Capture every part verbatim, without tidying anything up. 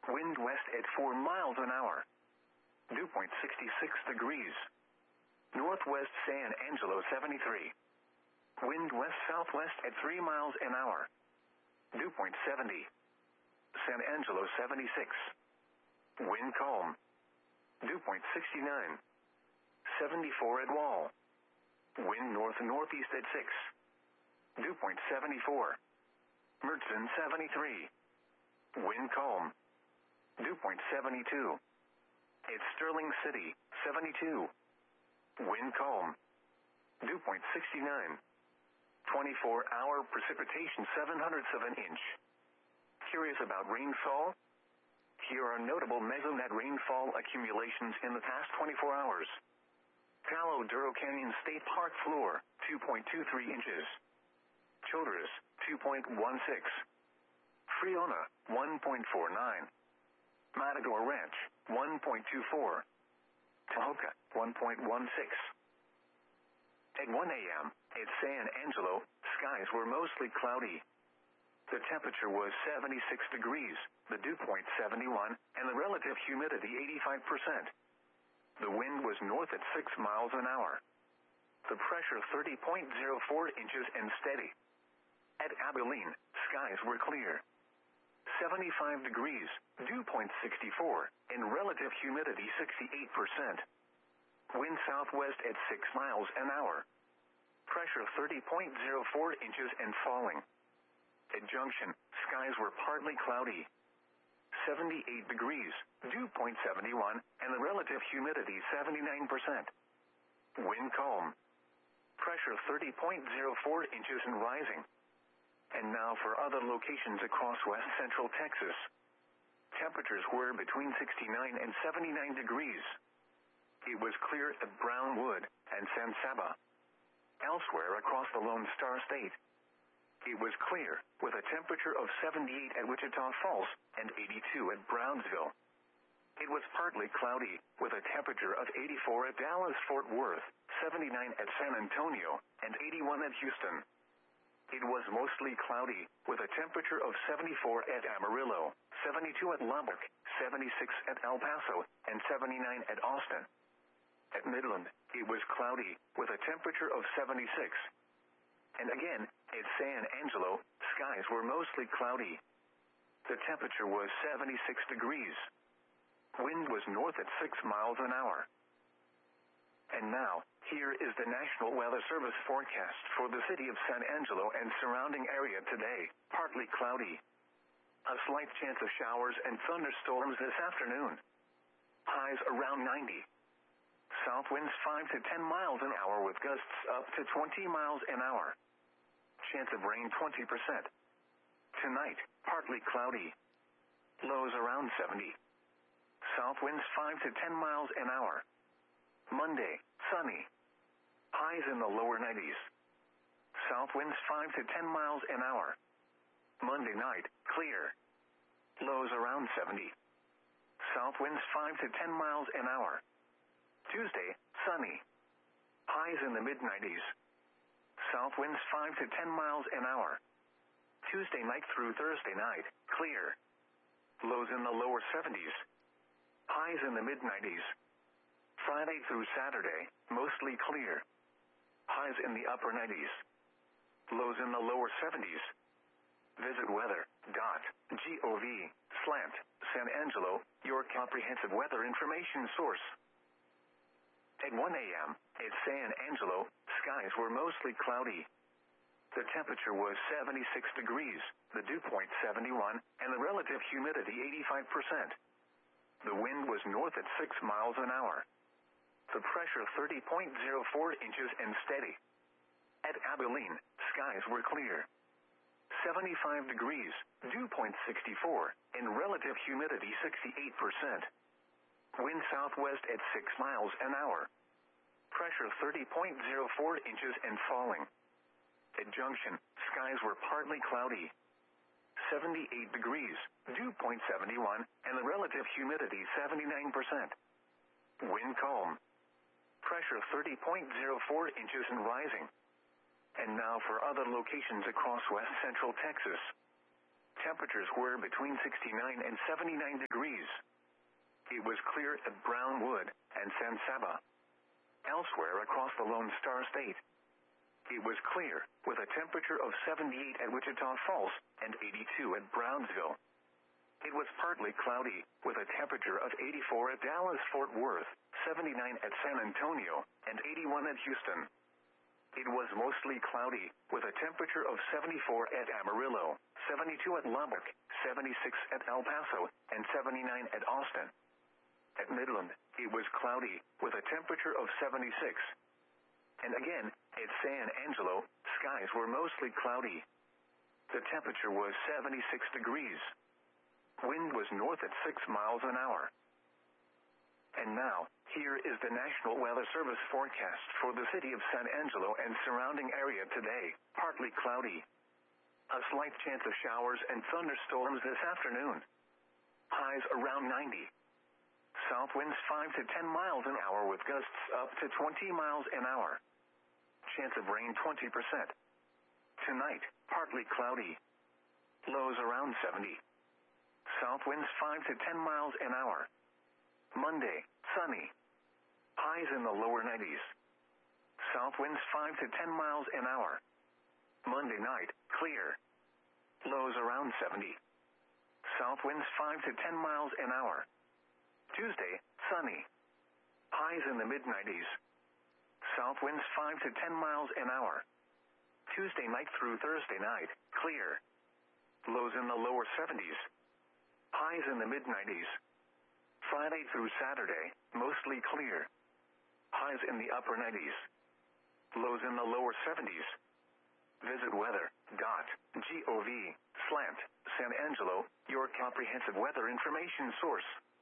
Wind west at four miles an hour. Dew point sixty-six degrees. Northwest San Angelo seventy-three. Wind west-southwest at three miles an hour. Dew point seventy. San Angelo seventy-six. Wind calm. Dew point sixty-nine. seventy-four at Wall. Wind north-northeast at six. Dew point seventy-four. Mertzen seventy-three. Wind calm. Dew point seventy-two. At Sterling City, seventy-two. Wind calm. Dew point sixty-nine. twenty-four hour precipitation seven hundredths of an inch. Curious about rainfall? Here are notable mesonet rainfall accumulations in the past twenty-four hours. Palo Duro Canyon State Park floor, two point two three inches. Childress, two point one six. Friona, one point four nine. Matador Ranch, one point two four. Tahoka, one point one six. At one a.m., at San Angelo, skies were mostly cloudy. The temperature was seventy-six degrees, the dew point seventy-one, and the relative humidity eighty-five percent. The wind was north at six miles an hour. The pressure thirty point zero four inches and steady. At Abilene, skies were clear. seventy-five degrees, dew point sixty-four, and relative humidity sixty-eight percent. Wind southwest at six miles an hour. Pressure thirty point zero four inches and falling. At Junction, skies were partly cloudy. seventy-eight degrees, dew point seventy-one, and the relative humidity seventy-nine percent. Wind calm. Pressure thirty point zero four inches and rising. And now for other locations across west central Texas. Temperatures were between sixty-nine and seventy-nine degrees. It was clear at Brownwood and San Saba. Elsewhere across the Lone Star State, it was clear, with a temperature of seventy-eight at Wichita Falls and eighty-two at Brownsville. It was partly cloudy, with a temperature of eighty-four at Dallas-Fort Worth, seventy-nine at San Antonio, and eighty-one at Houston. It was mostly cloudy, with a temperature of seventy-four at Amarillo, seventy-two at Lubbock, seventy-six at El Paso, and seventy-nine at Austin. At Midland, it was cloudy, with a temperature of seventy-six. And again, at San Angelo, skies were mostly cloudy. The temperature was seventy-six degrees. Wind was north at six miles an hour. And now, here is the National Weather Service forecast for the city of San Angelo and surrounding area today. Partly cloudy. A slight chance of showers and thunderstorms this afternoon. Highs around ninety. South winds five to ten miles an hour with gusts up to twenty miles an hour. Chance of rain twenty percent. Tonight, partly cloudy. Lows around seventy. South winds five to ten miles an hour. Monday, sunny. Highs in the lower nineties. South winds five to ten miles an hour. Monday night, clear. Lows around seventy. South winds five to ten miles an hour. Tuesday, sunny. Highs in the mid nineties. South winds five to ten miles an hour. Tuesday night through Thursday night, clear. Lows in the lower seventies. Highs in the mid nineties. Friday through Saturday, mostly clear. Highs in the upper nineties. Lows in the lower seventies. Visit weather dot gov slant San Angelo, your comprehensive weather information source. At one a.m., at San Angelo, skies were mostly cloudy. The temperature was seventy-six degrees, the dew point seventy-one, and the relative humidity eighty-five percent. The wind was north at six miles an hour. The pressure thirty point zero four inches and steady. At Abilene, skies were clear. seventy-five degrees, dew point sixty-four, and relative humidity sixty-eight percent. Wind southwest at six miles an hour. Pressure thirty point zero four inches and falling. At Junction, skies were partly cloudy. seventy-eight degrees, dew point seventy-one, and the relative humidity seventy-nine percent. Wind calm. Pressure thirty point zero four inches and rising. And now for other locations across west central Texas. temperatures were between sixty-nine and seventy-nine degrees. It was clear at Brownwood and San Saba. Elsewhere across the Lone Star State, it was clear, with a temperature of seventy-eight at Wichita Falls and eighty-two at Brownsville. It was partly cloudy, with a temperature of eighty-four at Dallas-Fort Worth, seventy-nine at San Antonio, and eighty-one at Houston. It was mostly cloudy, with a temperature of seventy-four at Amarillo, seventy-two at Lubbock, seventy-six at El Paso, and seventy-nine at Austin. At Midland, it was cloudy, with a temperature of seventy-six. And again, at San Angelo, skies were mostly cloudy. The temperature was seventy-six degrees. Wind was north at six miles an hour. And now, here is the National Weather Service forecast for the city of San Angelo and surrounding area today. Partly cloudy. A slight chance of showers and thunderstorms this afternoon. Highs around ninety. South winds five to ten miles an hour with gusts up to twenty miles an hour. Chance of rain twenty percent. Tonight, partly cloudy. Lows around seventy. South winds five to ten miles an hour. Monday, sunny. Highs in the lower nineties. South winds five to ten miles an hour. Monday night, clear. Lows around seventy. South winds five to ten miles an hour. Tuesday, sunny. Highs in the mid nineties. South winds five to ten miles an hour. Tuesday night through Thursday night, clear. Lows in the lower seventies. Highs in the mid nineties. Friday through Saturday, mostly clear. Highs in the upper nineties. Lows in the lower seventies. Visit weather dot gov slash San Angelo, your comprehensive weather information source.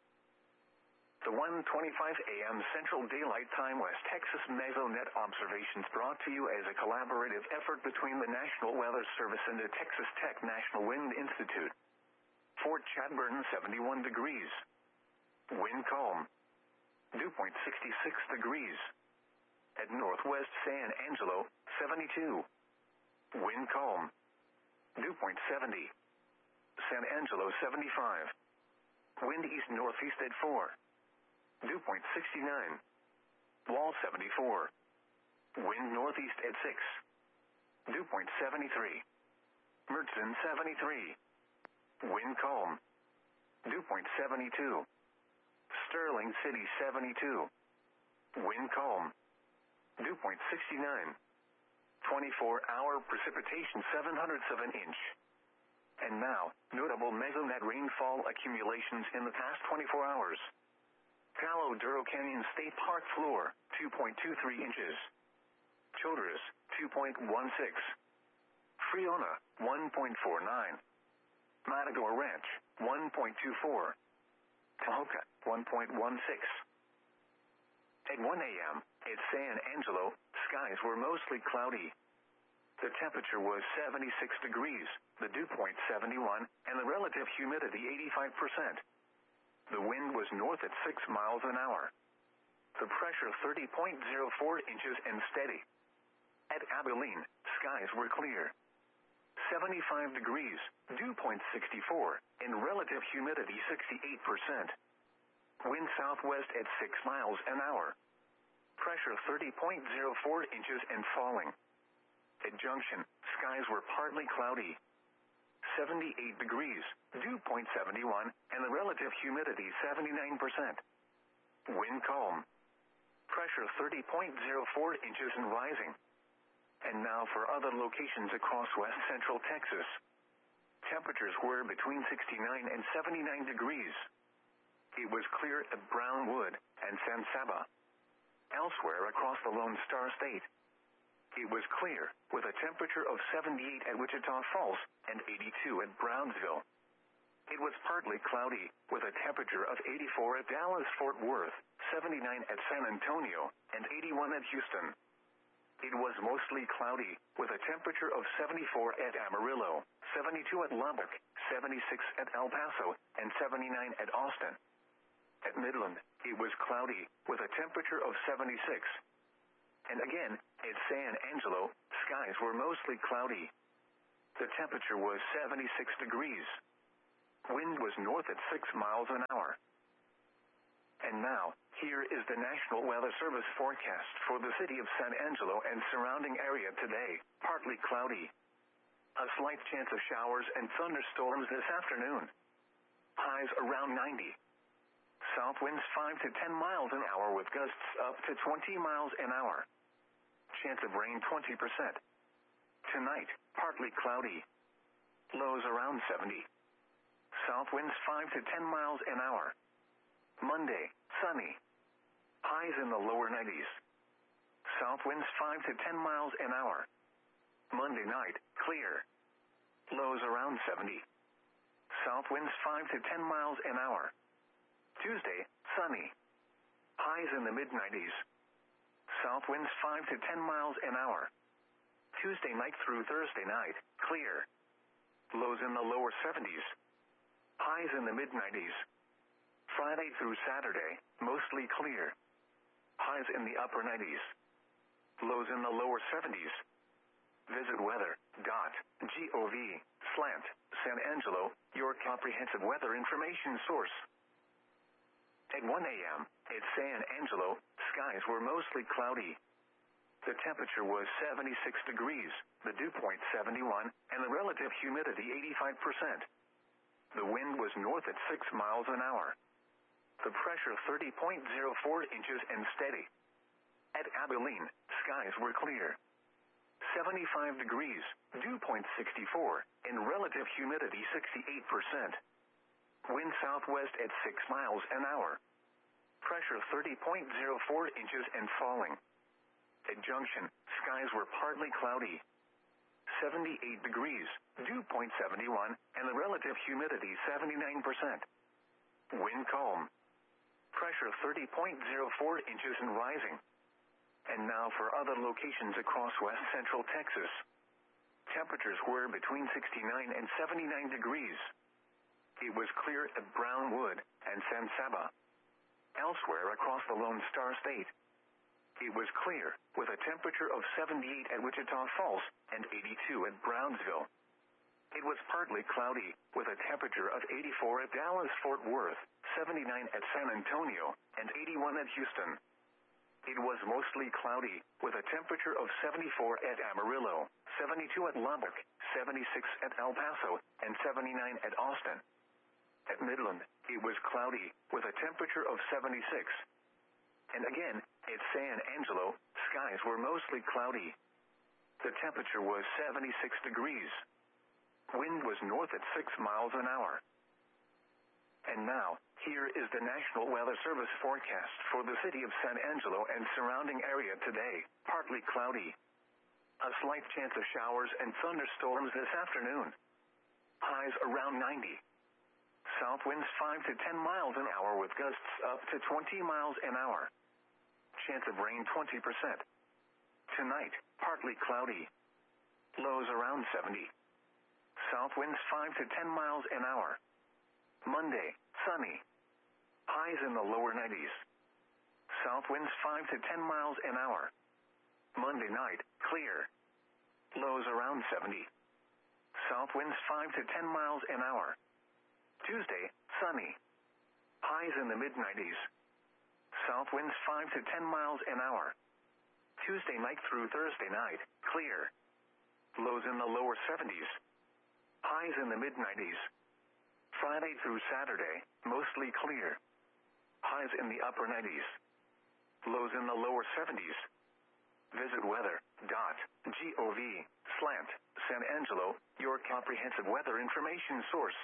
The one twenty-five a m Central Daylight Time West Texas Mesonet observations brought to you as a collaborative effort between the National Weather Service and the Texas Tech National Wind Institute. Fort Chadbourne, seventy-one degrees. Wind calm. Dew point sixty-six degrees. At Northwest San Angelo, seventy-two. Wind calm. Dew point seventy. San Angelo, seventy-five. Wind east-northeast at four. Dew point sixty-nine. Wall, seventy-four. Wind northeast at six. Dew point seventy-three. Mertzen, seventy-three. Wind calm. Dew point seventy-two. Sterling City, seventy-two. Wind calm. Dew point sixty-nine. twenty-four hour precipitation seven hundredths of an inch. And now, notable Mesonet rainfall accumulations in the past twenty-four hours. Palo Duro Canyon State Park floor, two point two three inches. Childress, two point one six. Friona, one point four nine. Matador Ranch, one point two four. Tahoka, one point one six. At one a m, at San Angelo, skies were mostly cloudy. The temperature was seventy-six degrees, the dew point seventy-one, and the relative humidity eighty-five percent. The wind was north at six miles an hour. The pressure thirty point zero four inches and steady. At Abilene, skies were clear. seventy-five degrees, dew point sixty-four, and relative humidity sixty-eight percent. Wind southwest at six miles an hour. Pressure thirty point zero four inches and falling. At Junction, skies were partly cloudy. seventy-eight degrees, dew point seventy-one, and the relative humidity seventy-nine percent. Wind calm. Pressure thirty point zero four inches and rising. And now for other locations across west central Texas. Temperatures were between sixty-nine and seventy-nine degrees. It was clear at Brownwood and San Saba. Elsewhere across the Lone Star State, it was clear, with a temperature of seventy-eight at Wichita Falls and eighty-two at Brownsville. It was partly cloudy, with a temperature of eighty-four at Dallas-Fort Worth, seventy-nine at San Antonio, and eighty-one at Houston. It was mostly cloudy, with a temperature of seventy-four at Amarillo, seventy-two at Lubbock, seventy-six at El Paso, and seventy-nine at Austin. At Midland, it was cloudy, with a temperature of seventy-six. And again, at San Angelo, skies were mostly cloudy. The temperature was seventy-six degrees. Wind was north at six miles an hour. And now, here is the National Weather Service forecast for the city of San Angelo and surrounding area today. Partly cloudy. A slight chance of showers and thunderstorms this afternoon. Highs around ninety. South winds five to ten miles an hour with gusts up to twenty miles an hour. Chance of rain twenty percent. Tonight, partly cloudy. Lows around seventy. South winds five to ten miles an hour. Monday, sunny. Highs in the lower nineties. South winds five to ten miles an hour. Monday night, clear. Lows around seventy. South winds five to ten miles an hour. Tuesday, sunny. Highs in the mid nineties. South winds five to ten miles an hour. Tuesday night through Thursday night, clear. Lows in the lower seventies. Highs in the mid nineties. Friday through Saturday, mostly clear. Highs in the upper nineties. Lows in the lower seventies. Visit weather dot gov slant San Angelo, your comprehensive weather information source. At one a.m., at San Angelo, skies were mostly cloudy. The temperature was seventy-six degrees, the dew point seventy-one, and the relative humidity eighty-five percent. The wind was north at six miles an hour. The pressure thirty point zero four inches and steady. At Abilene, skies were clear. seventy-five degrees, dew point sixty-four, and relative humidity sixty-eight percent. Wind southwest at six miles an hour. Pressure thirty point zero four inches and falling. At Junction, skies were partly cloudy. seventy-eight degrees, dew point seventy-one, and the relative humidity seventy-nine percent. Wind calm. Pressure thirty point zero four inches and rising. And now for other locations across west central Texas. Temperatures were between sixty-nine and seventy-nine degrees. It was clear at Brownwood and San Saba. Elsewhere across the Lone Star State, it was clear, with a temperature of seventy-eight at Wichita Falls and eighty-two at Brownsville. It was partly cloudy, with a temperature of eighty-four at Dallas-Fort Worth, seventy-nine at San Antonio, and eighty-one at Houston. It was mostly cloudy, with a temperature of seventy-four at Amarillo, seventy-two at Lubbock, seventy-six at El Paso, and seventy-nine at Austin. At Midland, it was cloudy, with a temperature of seventy-six. And again, at San Angelo, skies were mostly cloudy. The temperature was seventy-six degrees. Wind was north at six miles an hour. And now, here is the National Weather Service forecast for the city of San Angelo and surrounding area today. Partly cloudy. A slight chance of showers and thunderstorms this afternoon. Highs around ninety. South winds five to ten miles an hour with gusts up to twenty miles an hour. Chance of rain twenty percent. Tonight, partly cloudy. Lows around seventy. South winds five to ten miles an hour. Monday, sunny. Highs in the lower nineties. South winds five to ten miles an hour. Monday night, clear. Lows around seventy. South winds five to ten miles an hour. Tuesday, sunny. Highs in the mid nineties. South winds five to ten miles an hour. Tuesday night through Thursday night, clear. Lows in the lower seventies. Highs in the mid nineties. Friday through Saturday, mostly clear. Highs in the upper nineties. Lows in the lower seventies. Visit weather dot gov slant San Angelo, your comprehensive weather information source.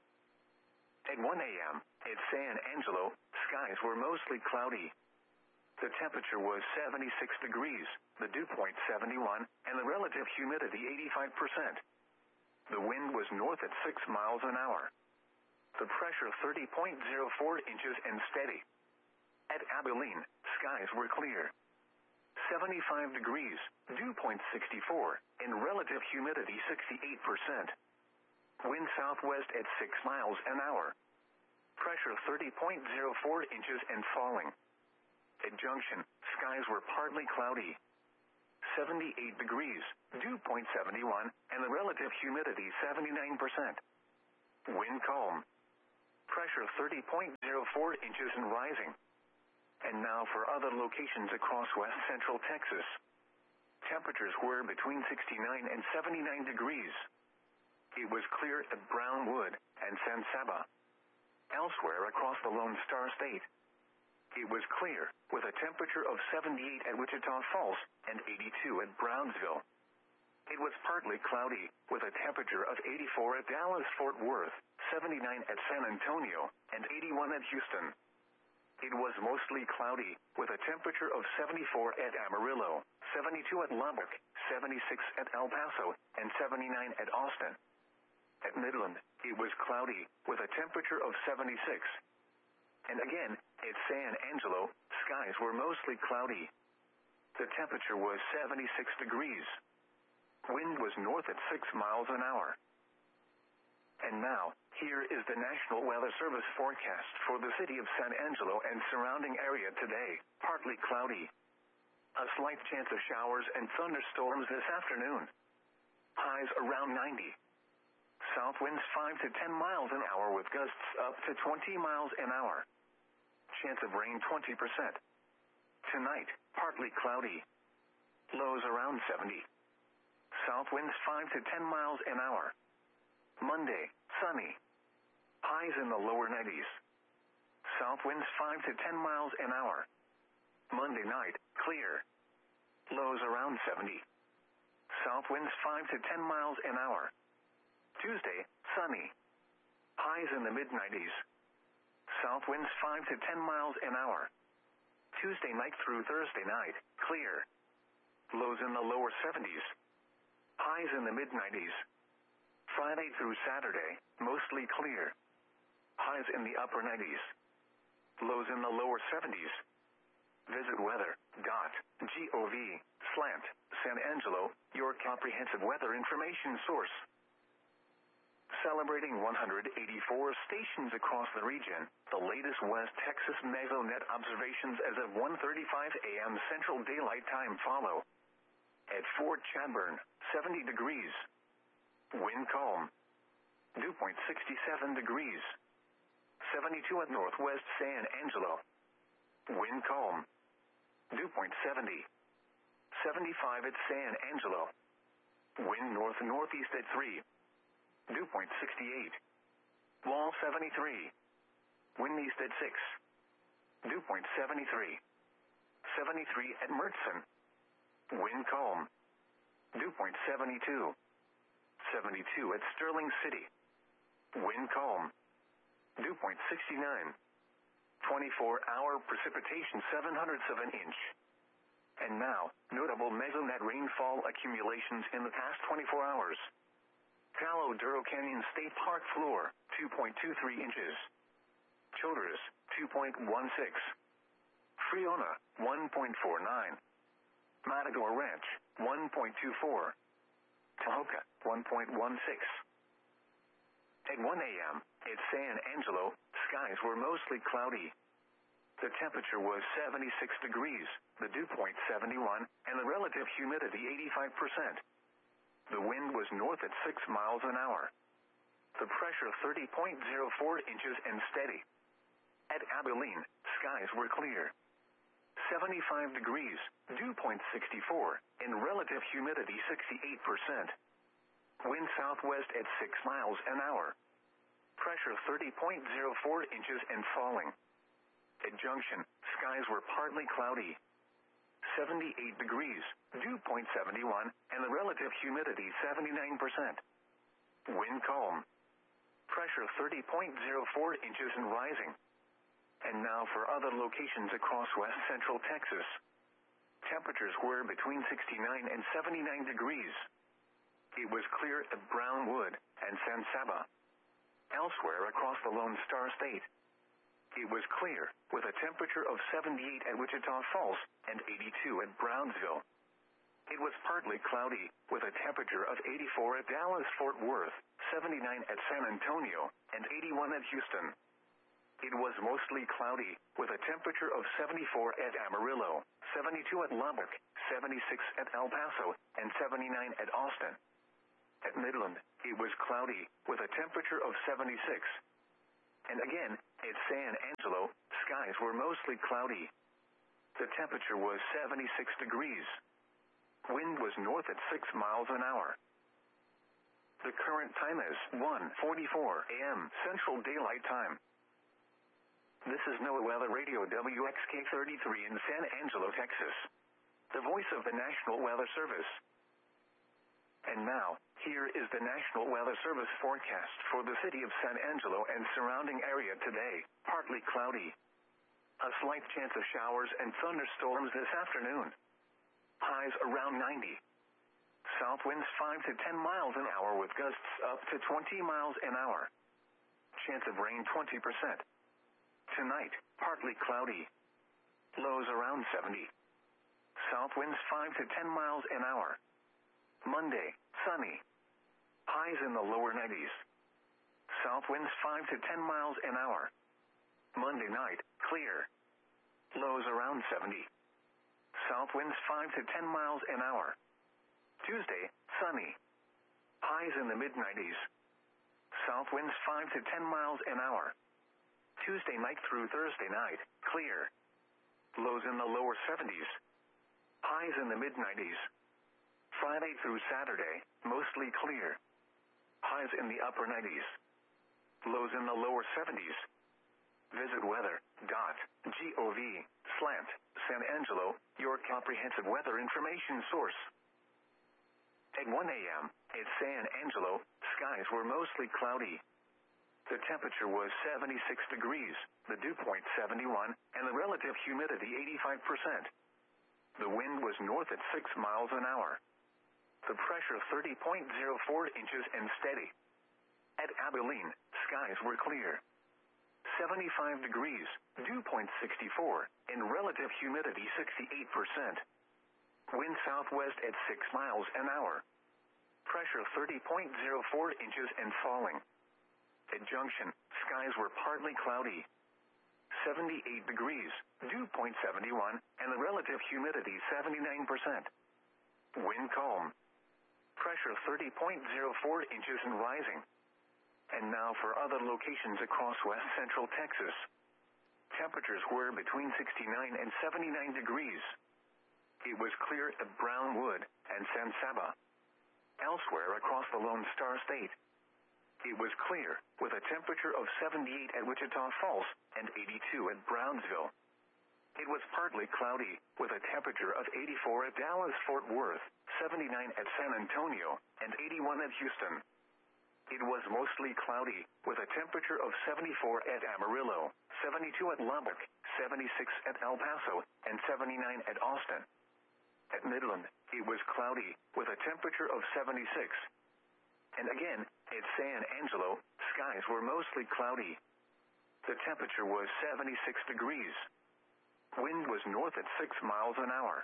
At one a.m., at San Angelo, skies were mostly cloudy. The temperature was seventy-six degrees, the dew point seventy-one, and the relative humidity eighty-five percent. The wind was north at six miles an hour. The pressure thirty point zero four inches and steady. At Abilene, skies were clear. seventy-five degrees, dew point sixty-four, and relative humidity sixty-eight percent. Wind southwest at six miles an hour. Pressure thirty point zero four inches and falling. At Junction, skies were partly cloudy. seventy-eight degrees, dew point seven one, and the relative humidity seventy-nine percent. Wind calm. Pressure thirty point zero four inches and rising. And now for other locations across west central Texas. Temperatures were between sixty-nine and seventy-nine degrees. It was clear at Brownwood and San Saba. Elsewhere across the Lone Star State, it was clear, with a temperature of seventy-eight at Wichita Falls and eighty-two at Brownsville. It was partly cloudy, with a temperature of eighty-four at Dallas-Fort Worth, seventy-nine at San Antonio, and eighty-one at Houston. It was mostly cloudy, with a temperature of seventy-four at Amarillo, seventy-two at Lubbock, seventy-six at El Paso, and seventy-nine at Austin. At Midland, it was cloudy, with a temperature of seventy-six. And again, at San Angelo, skies were mostly cloudy. The temperature was seventy-six degrees. Wind was north at six miles an hour. And now, here is the National Weather Service forecast for the city of San Angelo and surrounding area today. Partly cloudy. A slight chance of showers and thunderstorms this afternoon. Highs around ninety. South winds five to ten miles an hour with gusts up to twenty miles an hour. Chance of rain twenty percent. Tonight, partly cloudy. Lows around seventy. South winds five to ten miles an hour. Monday, sunny. Highs in the lower nineties. South winds five to ten miles an hour. Monday night, clear. Lows around seventy. South winds five to ten miles an hour. Tuesday, sunny. Highs in the mid nineties. South winds five to ten miles an hour. Tuesday night through Thursday night, clear. Lows in the lower seventies. Highs in the mid nineties. Friday through Saturday, mostly clear. Highs in the upper nineties. Lows in the lower seventies. Visit weather dot gov slash San Angelo, your comprehensive weather information source. Celebrating one hundred eighty-four stations across the region, the latest West Texas Mesonet observations as of one thirty-five a m Central Daylight Time follow. At Fort Chadbourne, seventy degrees. Wind calm. Dew point sixty-seven degrees. seventy-two at Northwest San Angelo. Wind calm. Dew point seventy. seventy-five at San Angelo. Wind north-northeast at three. Dew point sixty-eight. Wall seventy-three. Wind east at six. Dew point seventy-three. seventy-three at Mertzen. Wind calm. Dew point seventy-two. seventy-two at Sterling City. Wind calm. Dew point sixty-nine. twenty-four hour precipitation seven hundredths of an inch. And now, notable Mesonet rainfall accumulations in the past twenty-four hours. Palo Duro Canyon State Park floor, two point two three inches. Childress, two point one six. Friona, one point four nine. Matador Ranch, one point two four. Tahoka, one point one six. At one a m, at San Angelo, skies were mostly cloudy. The temperature was seventy-six degrees, the dew point seventy-one, and the relative humidity eighty-five percent. The wind was north at six miles an hour. The pressure thirty point zero four inches and steady. At Abilene, skies were clear. seventy-five degrees, dew point sixty-four, and relative humidity sixty-eight percent. Wind southwest at six miles an hour. Pressure thirty point zero four inches and falling. At Junction, skies were partly cloudy. seventy-eight degrees, dew point seventy-one, and the relative humidity seventy-nine percent. Wind calm. Pressure thirty point zero four inches and rising. And now for other locations across west central Texas. Temperatures were between sixty-nine and seventy-nine degrees. It was clear at Brownwood and San Saba. Elsewhere across the Lone Star State, it was clear, with a temperature of seventy-eight at Wichita Falls and eighty-two at Brownsville. It was partly cloudy, with a temperature of eighty-four at Dallas-Fort Worth, seventy-nine at San Antonio, and eighty-one at Houston. It was mostly cloudy, with a temperature of seventy-four at Amarillo, seventy-two at Lubbock, seventy-six at El Paso, and seventy-nine at Austin. At Midland, it was cloudy, with a temperature of seventy-six. And again, at San Angelo, skies were mostly cloudy. The temperature was seventy-six degrees. Wind was north at six miles an hour. The current time is one forty-four a m Central Daylight Time. This is NOAA Weather Radio W X K thirty-three in San Angelo, Texas, the voice of the National Weather Service. And now, here is the National Weather Service forecast for the city of San Angelo and surrounding area today. Partly cloudy. A slight chance of showers and thunderstorms this afternoon. Highs around ninety. South winds five to ten miles an hour with gusts up to twenty miles an hour. Chance of rain twenty percent. Tonight, partly cloudy. Lows around seventy. South winds five to ten miles an hour. Monday, sunny. Highs in the lower nineties. South winds five to ten miles an hour. Monday night, clear. Lows around seventy. South winds five to ten miles an hour. Tuesday, sunny. Highs in the mid nineties. South winds five to ten miles an hour. Tuesday night through Thursday night, clear. Lows in the lower seventies. Highs in the mid nineties. Friday through Saturday, mostly clear. Highs in the upper nineties. Lows in the lower seventies. Visit weather dot gov slant San Angelo, your comprehensive weather information source. At one a m at San Angelo, skies were mostly cloudy. The temperature was seventy-six degrees, the dew point seventy-one, and the relative humidity eighty-five percent. The wind was north at six miles an hour. The pressure thirty point zero four inches and steady. At Abilene, skies were clear. seventy-five degrees, dew point sixty-four, and relative humidity sixty-eight percent. Wind southwest at six miles an hour. Pressure thirty point zero four inches and falling. At Junction, skies were partly cloudy. seventy-eight degrees, dew point seventy-one, and the relative humidity seventy-nine percent. Wind calm. Pressure thirty point zero four inches and rising. And now for other locations across west central Texas. Temperatures were between sixty-nine and seventy-nine degrees. It was clear at Brownwood and San Saba. Elsewhere across the Lone Star State, it was clear, with a temperature of seventy-eight at Wichita Falls and eighty-two at Brownsville. It was partly cloudy, with a temperature of eighty-four at Dallas-Fort Worth, seventy-nine at San Antonio, and eighty-one at Houston. It was mostly cloudy, with a temperature of seventy-four at Amarillo, seventy-two at Lubbock, seventy-six at El Paso, and seventy-nine at Austin. At Midland, it was cloudy, with a temperature of seventy-six. And again, at San Angelo, skies were mostly cloudy. The temperature was seventy-six degrees. Wind was north at six miles an hour.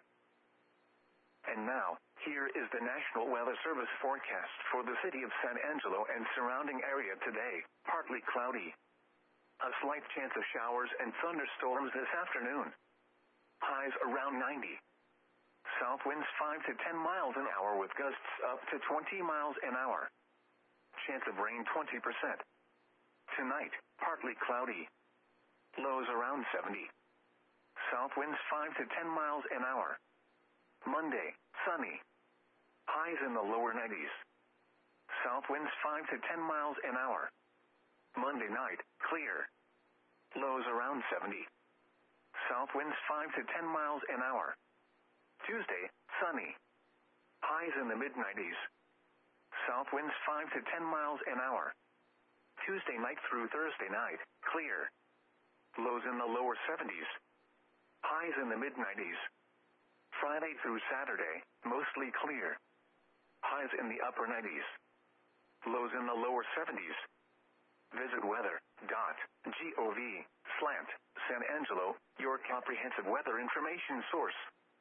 And now, here is the National Weather Service forecast for the city of San Angelo and surrounding area today. Partly cloudy. A slight chance of showers and thunderstorms this afternoon. Highs around ninety. South winds five to ten miles an hour with gusts up to twenty miles an hour. Chance of rain twenty percent. Tonight, partly cloudy. Lows around seventy. South winds five to ten miles an hour. Monday, sunny. Highs in the lower nineties. South winds five to ten miles an hour. Monday night, clear. Lows around seventy. South winds five to ten miles an hour. Tuesday, sunny. Highs in the mid nineties. South winds five to ten miles an hour. Tuesday night through Thursday night, clear. Lows in the lower seventies. Highs in the mid nineties. Friday through Saturday, mostly clear. Highs in the upper nineties. Lows in the lower seventies. Visit weather dot gov slant San Angelo, your comprehensive weather information source.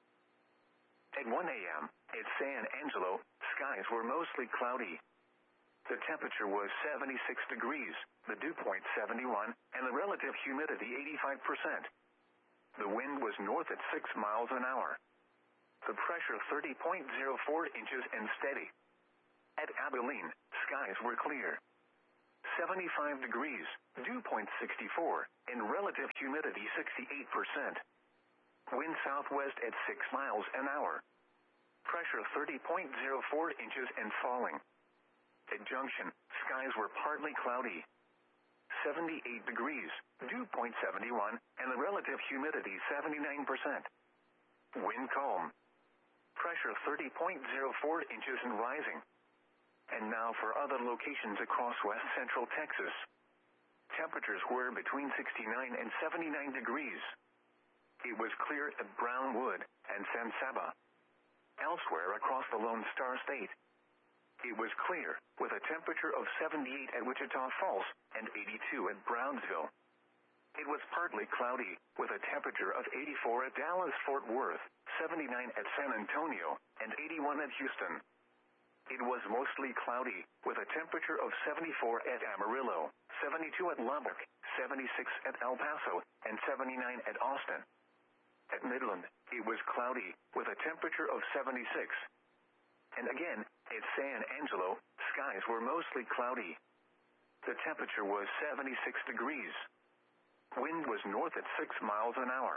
At one a m at San Angelo, skies were mostly cloudy. The temperature was seventy-six degrees, the dew point seventy-one, and the relative humidity eighty-five percent. The wind was north at six miles an hour. The pressure thirty point zero four inches and steady. At Abilene, skies were clear. seventy-five degrees, dew point sixty-four, and relative humidity sixty-eight percent. Wind southwest at six miles an hour. Pressure thirty point zero four inches and falling. At Junction, skies were partly cloudy. seventy-eight degrees, dew point seventy-one, and the relative humidity seventy-nine percent. Wind calm. Pressure thirty point zero four inches and rising. And now for other locations across west central Texas. Temperatures were between sixty-nine and seventy-nine degrees. It was clear at Brownwood and San Saba. Elsewhere across the Lone Star State, it was clear, with a temperature of seventy-eight at Wichita Falls and eighty-two at Brownsville. It was partly cloudy, with a temperature of eighty-four at Dallas-Fort Worth, seventy-nine at San Antonio, and eighty-one at Houston. It was mostly cloudy, with a temperature of seventy-four at Amarillo, seventy-two at Lubbock, seventy-six at El Paso, and seventy-nine at Austin. At Midland, it was cloudy, with a temperature of seventy-six. And again, at San Angelo, skies were mostly cloudy. The temperature was seventy-six degrees. Wind was north at six miles an hour.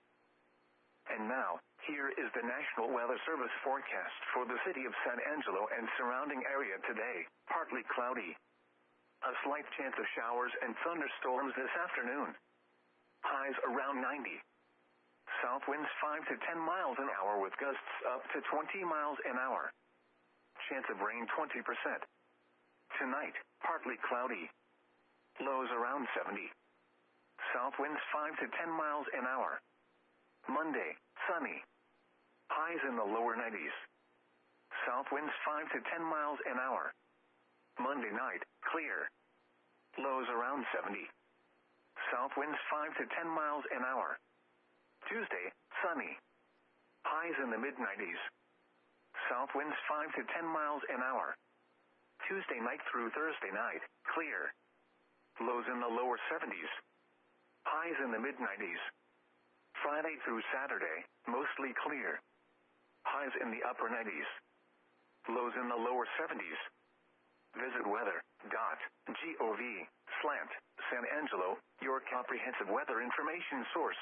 And now, here is the National Weather Service forecast for the city of San Angelo and surrounding area today. Partly cloudy. A slight chance of showers and thunderstorms this afternoon. Highs around ninety. South winds five to ten miles an hour with gusts up to twenty miles an hour. Chance of rain twenty percent. Tonight, partly cloudy. Lows around seventy. South winds five to ten miles an hour. Monday, sunny. Highs in the lower nineties. South winds five to ten miles an hour. Monday night, clear. Lows around seventy. South winds five to ten miles an hour. Tuesday, sunny. Highs in the mid nineties. South winds five to ten miles an hour. Tuesday night through Thursday night, clear. Lows in the lower seventies. Highs in the mid nineties. Friday through Saturday, mostly clear. Highs in the upper nineties. Lows in the lower seventies. Visit weather dot gov slant San Angelo, your comprehensive weather information source.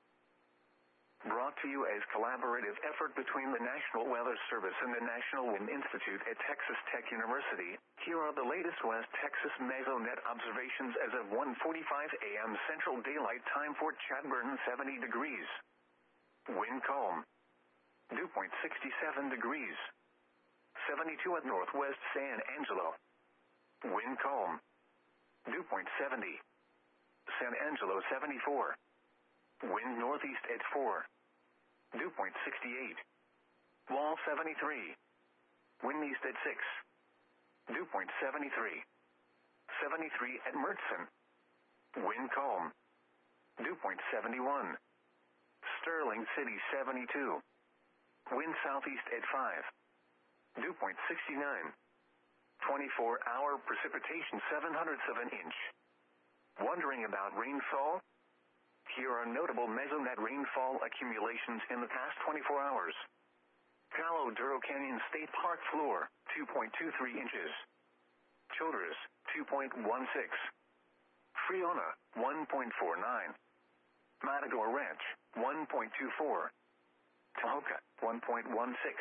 Brought to you as collaborative effort between the National Weather Service and the National Wind Institute at Texas Tech University. Here are the latest West Texas mesonet observations as of one forty-five a m Central Daylight Time for Chadbourne, seventy degrees. Wind calm. Dew point sixty-seven degrees. seventy-two at Northwest San Angelo. Wind calm. Dew point seventy. San Angelo seventy-four. Wind northeast at four. Dew point sixty-eight. Wall seventy-three. Wind east at six. Dew point seventy-three. seventy-three at Mertzen. Wind calm. Dew point seventy-one. Sterling City seventy-two. Wind southeast at five. Dew point sixty-nine. twenty-four hour precipitation seven hundredths of an inch. Wondering about rainfall? Here are notable mesonet rainfall accumulations in the past twenty-four hours. Palo Duro Canyon State Park floor, two point two three inches. Childress, two point one six. Friona, one point four nine. Matador Ranch, one point two four. Tahoka, one point one six.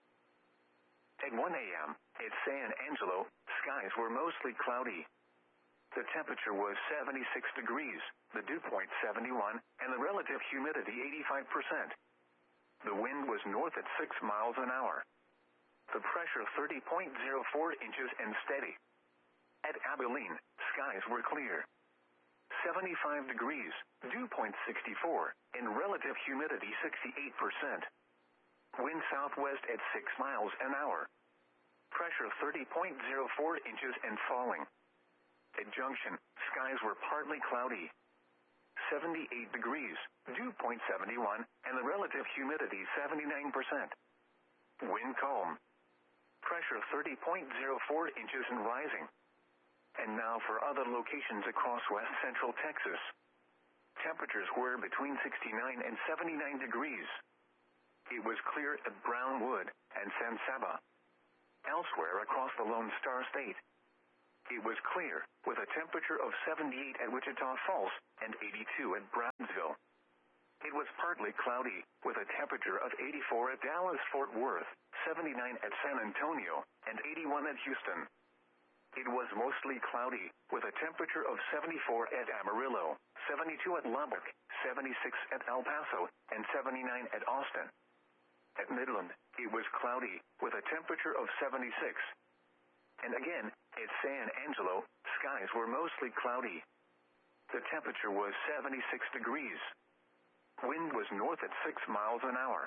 At one a m, at San Angelo, skies were mostly cloudy. The temperature was seventy-six degrees, the dew point seventy-one, and the relative humidity eighty-five percent. The wind was north at six miles an hour. The pressure thirty point zero four inches and steady. At Abilene, skies were clear. seventy-five degrees, dew point sixty-four, and relative humidity sixty-eight percent. Wind southwest at six miles an hour. Pressure thirty point zero four inches and falling. At Junction, skies were partly cloudy. seventy-eight degrees, dew point seventy-one, and the relative humidity seventy-nine percent. Wind calm. Pressure thirty point zero four inches and rising. And now for other locations across west central Texas. Temperatures were between sixty-nine and seventy-nine degrees. It was clear at Brownwood and San Saba. Elsewhere across the Lone Star State, it was clear, with a temperature of seventy-eight at Wichita Falls and eighty-two at Brownsville. It was partly cloudy, with a temperature of eighty-four at Dallas-Fort Worth, seventy-nine at San Antonio, and eighty-one at Houston. It was mostly cloudy, with a temperature of seventy-four at Amarillo, seventy-two at Lubbock, seventy-six at El Paso, and seventy-nine at Austin. At Midland, it was cloudy, with a temperature of seventy-six. And again, at San Angelo, skies were mostly cloudy. The temperature was seventy-six degrees. Wind was north at six miles an hour.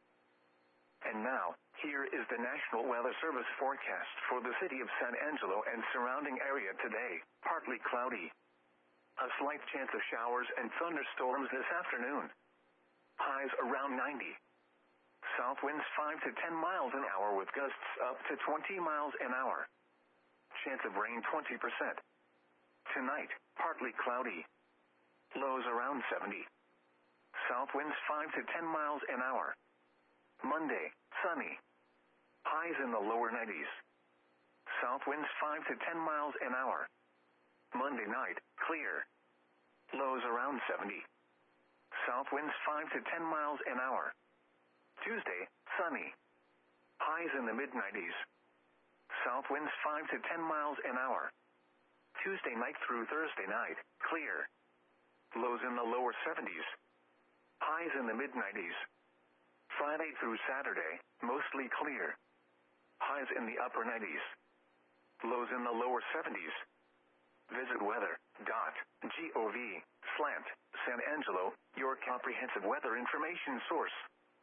And now, here is the National Weather Service forecast for the city of San Angelo and surrounding area today. Partly cloudy. A slight chance of showers and thunderstorms this afternoon. Highs around ninety. South winds five to ten miles an hour with gusts up to twenty miles an hour. Chance of rain twenty percent. Tonight, partly cloudy. Lows around seventy. South winds five to ten miles an hour. Monday, sunny. Highs in the lower nineties. South winds five to ten miles an hour. Monday night, clear. Lows around seventy. South winds five to ten miles an hour. Tuesday, sunny. Highs in the mid nineties. South winds five to ten miles an hour. Tuesday night through Thursday night, clear. Lows in the lower seventies. Highs in the mid nineties. Friday through Saturday, mostly clear. Highs in the upper nineties. Lows in the lower seventies. Visit weather dot gov slash San Angelo, your comprehensive weather information source.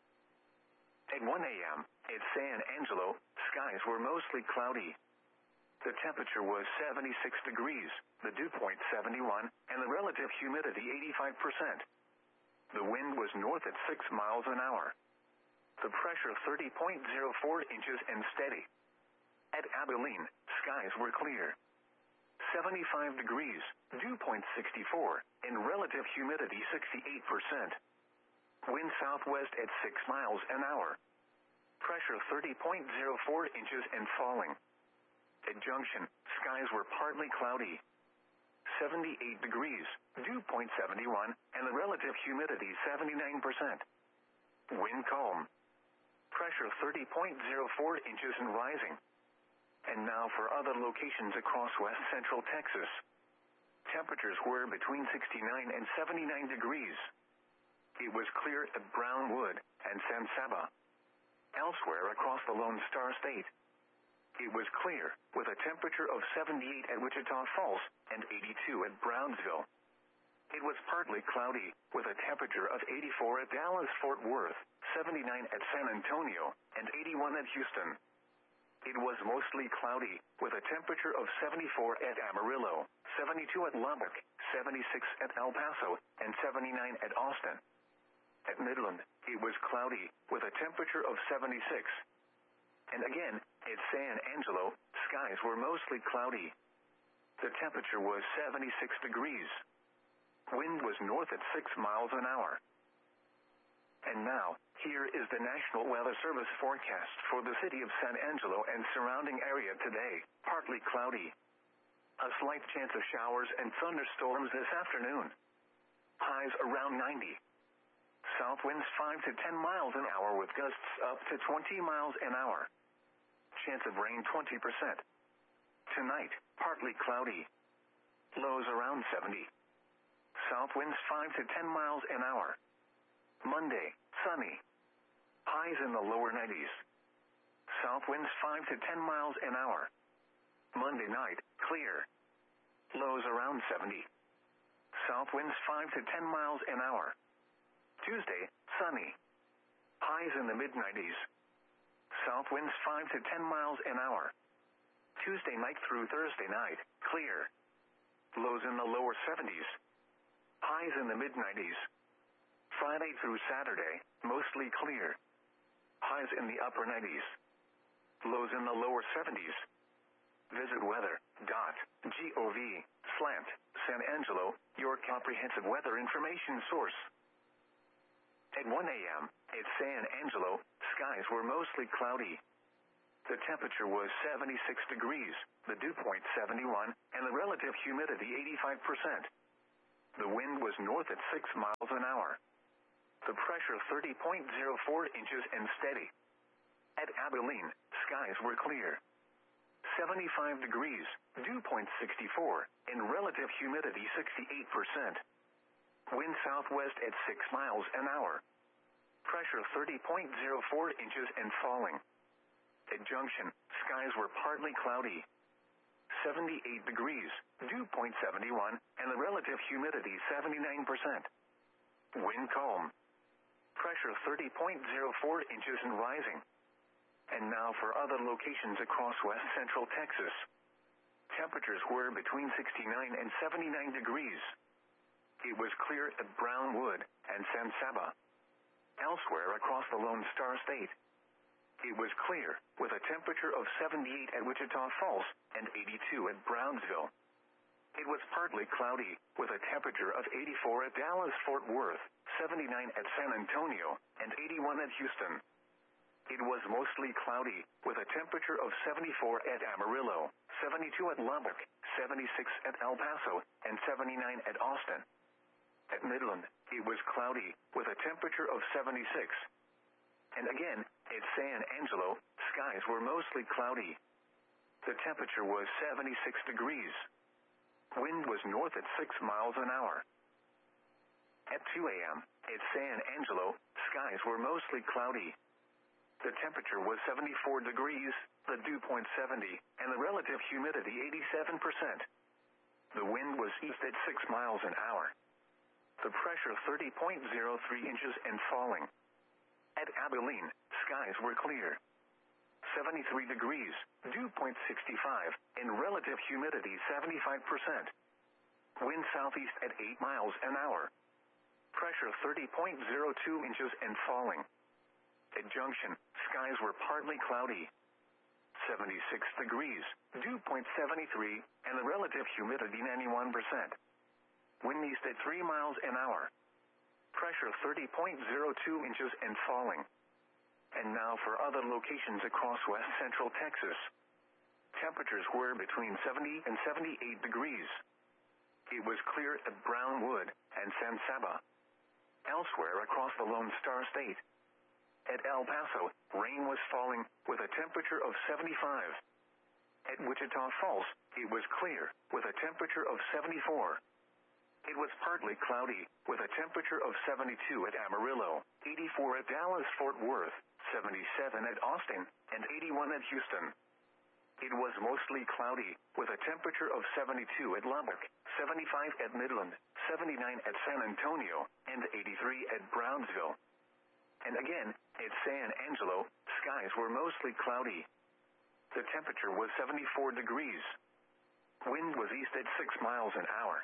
At one a m, at San Angelo, skies were mostly cloudy. The temperature was seventy-six degrees, the dew point seventy-one, and the relative humidity eighty-five percent. The wind was north at six miles an hour. The pressure thirty point zero four inches and steady. At Abilene, skies were clear. seventy-five degrees, dew point sixty-four, and relative humidity sixty-eight percent. Wind southwest at six miles an hour. Pressure thirty point zero four inches and falling. At Junction, skies were partly cloudy. seventy-eight degrees, dew point seventy-one, and the relative humidity seventy-nine percent. Wind calm. Pressure thirty point zero four inches and rising. And now for other locations across west central Texas. Temperatures were between sixty-nine and seventy-nine degrees. It was clear at Brownwood and San Saba. Elsewhere across the Lone Star State, it was clear, with a temperature of seventy-eight at Wichita Falls and eighty-two at Brownsville. It was partly cloudy, with a temperature of eighty-four at Dallas-Fort Worth, seventy-nine at San Antonio, and eighty-one at Houston. It was mostly cloudy, with a temperature of seventy-four at Amarillo, seventy-two at Lubbock, seventy-six at El Paso, and seventy-nine at Austin. At Midland, it was cloudy, with a temperature of seventy-six. And again, at San Angelo, skies were mostly cloudy. The temperature was seventy-six degrees. Wind was north at six miles an hour. And now, here is the National Weather Service forecast for the city of San Angelo and surrounding area today. Partly cloudy. A slight chance of showers and thunderstorms this afternoon. Highs around ninety. South winds five to ten miles an hour with gusts up to twenty miles an hour. Chance of rain twenty percent. Tonight, partly cloudy. Lows around seventy. South winds five to ten miles an hour. Monday, sunny. Highs in the lower nineties. South winds five to ten miles an hour. Monday night, clear. Lows around seventy. South winds five to ten miles an hour. Tuesday, sunny. Highs in the mid nineties. South winds five to ten miles an hour. Tuesday night through Thursday night, clear. Lows in the lower seventies. Highs in the mid nineties. Friday through Saturday, mostly clear. Highs in the upper nineties. Lows in the lower seventies. Visit weather.gov slant San Angelo, your comprehensive weather information source. At one a.m. at San Angelo, skies were mostly cloudy. The temperature was seventy-six degrees, the dew point seventy-one, and the relative humidity eighty-five percent. The wind was north at six miles an hour. The pressure thirty point zero four inches and steady. At Abilene, skies were clear. seventy-five degrees, dew point sixty-four, and relative humidity sixty-eight percent. Wind southwest at six miles an hour. Pressure thirty point zero four inches and falling. At Junction, skies were partly cloudy. seventy-eight degrees, dew point seventy-one, and the relative humidity seventy-nine percent. Wind calm. Pressure thirty point zero four inches and rising. And now for other locations across west central Texas. Temperatures were between sixty-nine and seventy-nine degrees. It was clear at Brownwood and San Saba. Elsewhere across the Lone Star State, it was clear, with a temperature of seventy-eight at Wichita Falls and eighty-two at Brownsville. It was partly cloudy, with a temperature of eighty-four at Dallas-Fort Worth, seventy-nine at San Antonio, and eighty-one at Houston. It was mostly cloudy, with a temperature of seventy-four at Amarillo, seventy-two at Lubbock, seventy-six at El Paso, and seventy-nine at Austin. At Midland, it was cloudy, with a temperature of seventy-six. And again, at San Angelo, skies were mostly cloudy. The temperature was seventy-six degrees. Wind was north at six miles an hour. At two a.m., at San Angelo, skies were mostly cloudy. The temperature was seventy-four degrees, the dew point seventy, and the relative humidity eighty-seven percent. The wind was east at six miles an hour. The pressure thirty point zero three inches and falling. At Abilene, skies were clear. seventy-three degrees, dew point sixty-five, and relative humidity seventy-five percent. Wind southeast at eight miles an hour. Pressure thirty point zero two inches and falling. At Junction, skies were partly cloudy. seventy-six degrees, dew point seventy-three, and the relative humidity ninety-one percent. Wind east at three miles an hour. Pressure thirty point zero two inches and falling. And now for other locations across west central Texas. Temperatures were between seventy and seventy-eight degrees. It was clear at Brownwood and San Saba. Elsewhere across the Lone Star State. At El Paso, rain was falling, with a temperature of seventy-five. At Wichita Falls, it was clear, with a temperature of seventy-four. It was partly cloudy, with a temperature of seventy-two at Amarillo, eighty-four at Dallas-Fort Worth, seventy-seven at Austin, and eighty-one at Houston. It was mostly cloudy, with a temperature of seventy-two at Lubbock, seventy-five at Midland, seventy-nine at San Antonio, and eighty-three at Brownsville. And again, at San Angelo, skies were mostly cloudy. The temperature was seventy-four degrees. Wind was east at six miles an hour.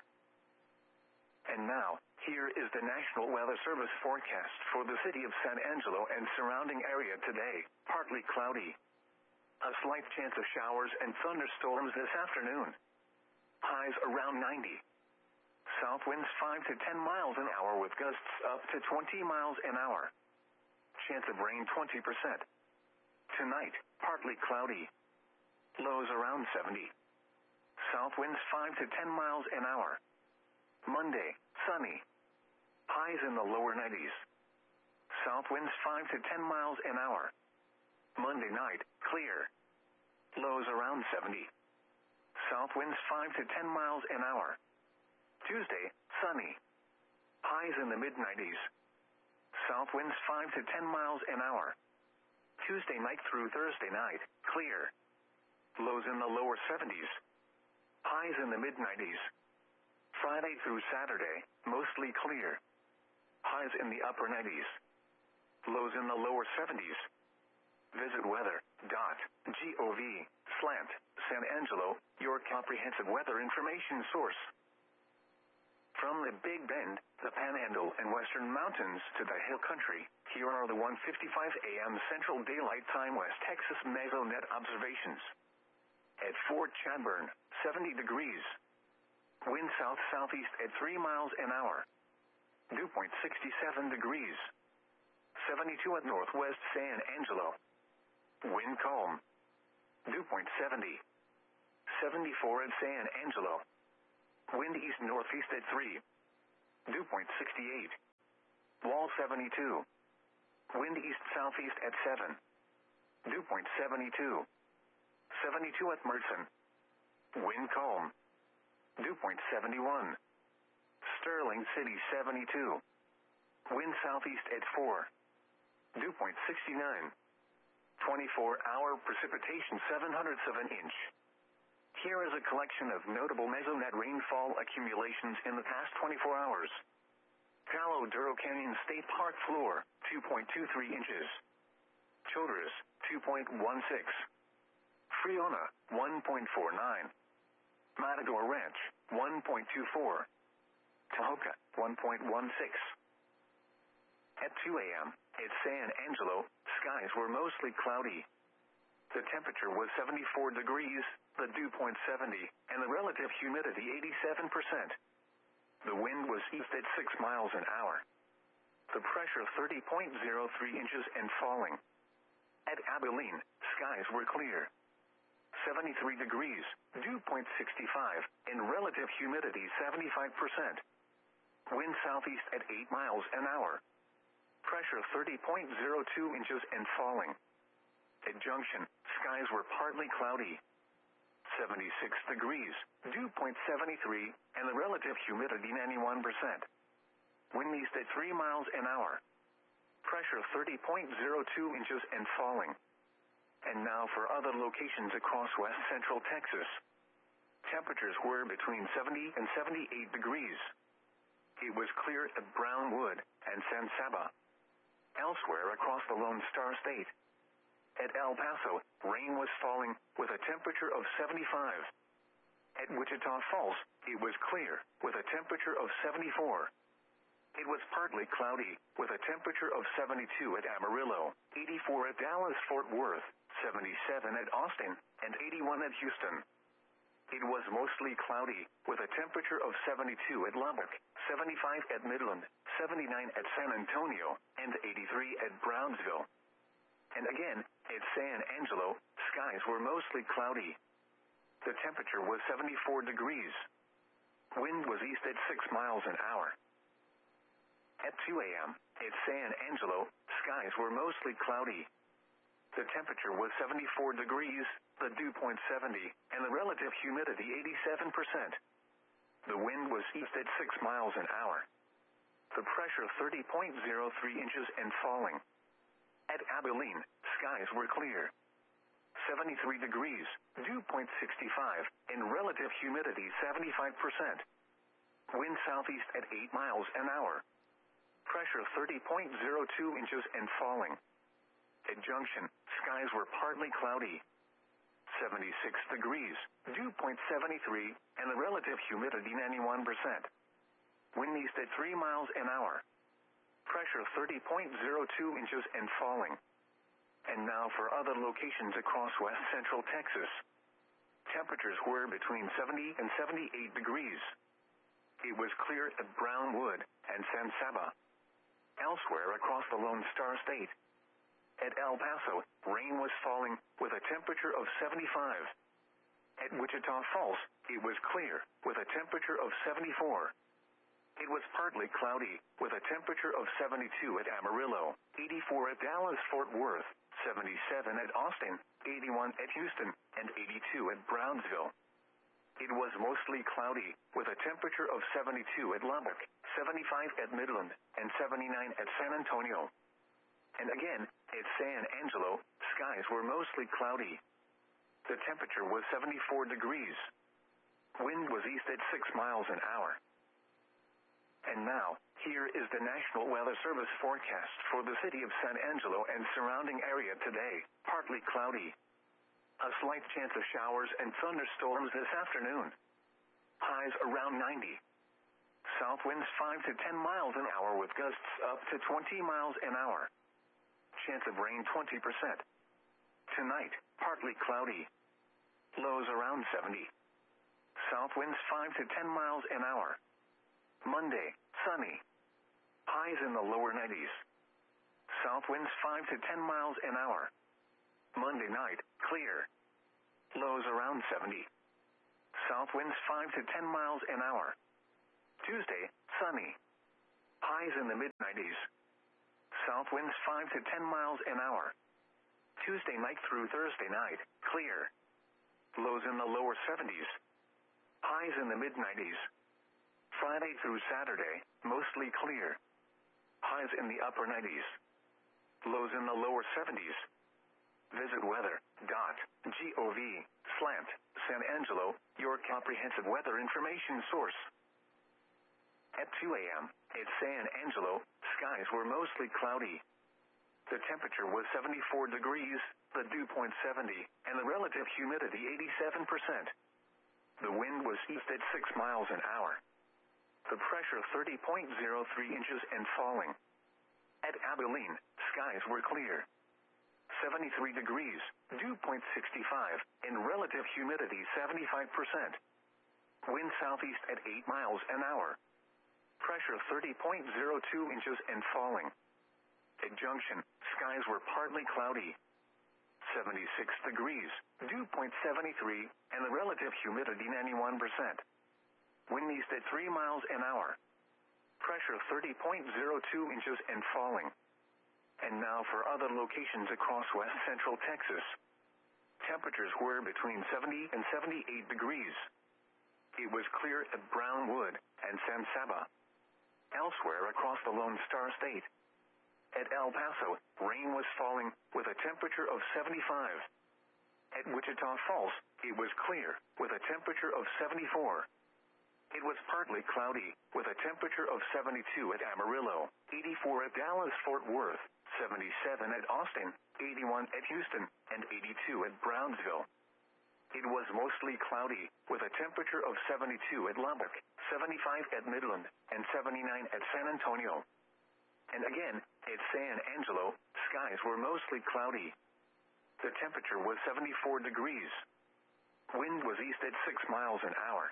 And now, here is the National Weather Service forecast for the city of San Angelo and surrounding area today. Partly cloudy. A slight chance of showers and thunderstorms this afternoon. Highs around ninety. South winds five to ten miles an hour with gusts up to twenty miles an hour. Chance of rain twenty percent. Tonight, partly cloudy. Lows around seventy. South winds five to ten miles an hour. Monday, sunny. Highs in the lower nineties. South winds five to ten miles an hour. Monday night, clear. Lows around seventy. South winds five to ten miles an hour. Tuesday, sunny. Highs in the mid nineties. South winds five to ten miles an hour. Tuesday night through Thursday night, clear. Lows in the lower seventies. Highs in the mid nineties. Friday through Saturday, mostly clear. Highs in the upper nineties. Lows in the lower seventies. Visit weather.gov slant San Angelo, your comprehensive weather information source. From the Big Bend, the Panhandle and Western Mountains to the Hill Country, here are the one fifty-five a m Central Daylight Time West Texas Mesonet observations. at Fort Chadbourne, seventy degrees. Wind south-southeast at three miles an hour. Dew point sixty-seven degrees. seventy-two at Northwest San Angelo. Wind calm. Dew point seventy. seventy-four at San Angelo. Wind east-northeast at three. Dew point sixty-eight. Wall seventy-two. Wind east-southeast at seven. Dew point seventy-two. seventy-two at Mertzen. Wind calm. Dew point seventy-one. Sterling City seventy-two. Wind southeast at four. Dew point sixty-nine. twenty-four hour precipitation seven hundredths of an inch. Here is a collection of notable mesonet rainfall accumulations in the past twenty-four hours. Palo Duro Canyon State Park floor, two point two three inches. Childress, two point one six. Friona, one point four nine. Matador Ranch, one point two four. Tahoka, one point one six. At two a.m., at San Angelo, skies were mostly cloudy. The temperature was seventy-four degrees, the dew point seventy, and the relative humidity eighty-seven percent. The wind was east at six miles an hour. The pressure thirty point zero three inches and falling. At Abilene, skies were clear. seventy-three degrees, dew point sixty-five, and relative humidity seventy-five percent. Wind southeast at eight miles an hour. Pressure thirty point zero two inches and falling. At Junction, skies were partly cloudy. seventy-six degrees, dew point seventy-three, and the relative humidity ninety-one percent. Wind east at three miles an hour. Pressure thirty point zero two inches and falling. And now for other locations across west central Texas. Temperatures were between seventy and seventy-eight degrees. It was clear at Brownwood and San Saba. Elsewhere across the Lone Star State. At El Paso, rain was falling with a temperature of seventy-five. At Wichita Falls, it was clear with a temperature of seventy-four. It was partly cloudy with a temperature of seventy-two at Amarillo, eighty-four at Dallas-Fort Worth, seventy-seven at Austin, and eighty-one at Houston. It was mostly cloudy with a temperature of seventy-two at Lubbock, seventy-five at Midland, seventy-nine at San Antonio, and eighty-three at Brownsville. And again, at San Angelo, skies were mostly cloudy. The temperature was seventy-four degrees. Wind was east at six miles an hour. At two a.m., at San Angelo, skies were mostly cloudy. The temperature was seventy-four degrees, the dew point seventy, and the relative humidity eighty-seven percent. The wind was east at six miles an hour. The pressure thirty point zero three inches and falling. At Abilene, skies were clear. seventy-three degrees, dew point sixty-five, and relative humidity seventy-five percent. Wind southeast at eight miles an hour. Pressure thirty point zero two inches and falling. At Junction, skies were partly cloudy. seventy-six degrees, dew point seventy-three, and the relative humidity ninety-one percent. Wind east at three miles an hour. Pressure thirty point zero two inches and falling. And now for other locations across west central Texas. Temperatures were between seventy and seventy-eight degrees. It was clear at Brownwood and San Saba. Elsewhere across the Lone Star State. At El Paso, rain was falling with a temperature of seventy-five. At Wichita Falls, it was clear with a temperature of seventy-four. It was partly cloudy with a temperature of seventy-two at Amarillo, eighty-four at Dallas-Fort Worth, seventy-seven at Austin, eighty-one at Houston, and eighty-two at Brownsville. It was mostly cloudy with a temperature of seventy-two at Lubbock, seventy-five at Midland, and seventy-nine at San Antonio. And again, at San Angelo, skies were mostly cloudy. The temperature was seventy-four degrees. Wind was east at six miles an hour. And now, here is the National Weather Service forecast for the city of San Angelo and surrounding area today. Partly cloudy. A slight chance of showers and thunderstorms this afternoon. Highs around ninety. South winds five to ten miles an hour with gusts up to twenty miles an hour. Chance of rain twenty percent. Tonight, partly cloudy. Lows around seventy. South winds five to ten miles an hour. Monday, sunny. Highs in the lower nineties. South winds five to ten miles an hour. Monday night, clear. Lows around seventy. South winds five to ten miles an hour. Tuesday, sunny. Highs in the mid nineties. South winds five to ten miles an hour. Tuesday night through Thursday night, clear. Lows in the lower seventies. Highs in the mid nineties. Friday through Saturday, mostly clear. Highs in the upper nineties. Lows in the lower seventies. Visit weather.gov slant San Angelo, your comprehensive weather information source. At two a.m., at San Angelo, skies were mostly cloudy. The temperature was seventy-four degrees, the dew point seventy, and the relative humidity eighty-seven percent. The wind was east at six miles an hour. The pressure thirty point zero three inches and falling. At Abilene, skies were clear. seventy-three degrees, dew point sixty-five, and relative humidity seventy-five percent. Wind southeast at eight miles an hour. Pressure thirty point zero two inches and falling. At Junction, skies were partly cloudy. seventy-six degrees, dew point seventy-three, and the relative humidity ninety-one percent. Wind east at three miles an hour. Pressure thirty point zero two inches and falling. And now for other locations across west central Texas. Temperatures were between seventy and seventy-eight degrees. It was clear at Brownwood and San Saba. Elsewhere across the Lone Star State. At El Paso, rain was falling with a temperature of seventy-five. At Wichita Falls, it was clear with a temperature of seventy-four. It was partly cloudy with a temperature of seventy-two at Amarillo, eighty-four at Dallas-Fort Worth, seventy-seven at Austin, eighty-one at Houston, and eighty-two at Brownsville. It was mostly cloudy with a temperature of seventy-two at Lubbock, seventy-five at Midland, and seventy-nine at San Antonio. And again, at San Angelo, skies were mostly cloudy. The temperature was seventy-four degrees. Wind was east at six miles an hour.